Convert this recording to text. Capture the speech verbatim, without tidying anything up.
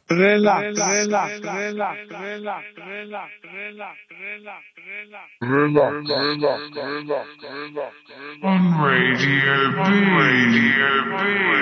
Relax, relax, relax, relax, relax, relax, relax, relax. Relax, relax, relax, relax. On Radio B. On Radio B.